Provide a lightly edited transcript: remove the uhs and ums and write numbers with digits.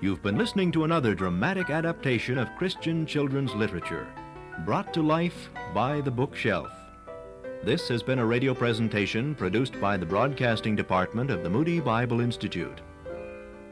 You've been listening to another dramatic adaptation of Christian children's literature, brought to life by the Bookshelf. This has been a radio presentation produced by the Broadcasting Department of the Moody Bible Institute.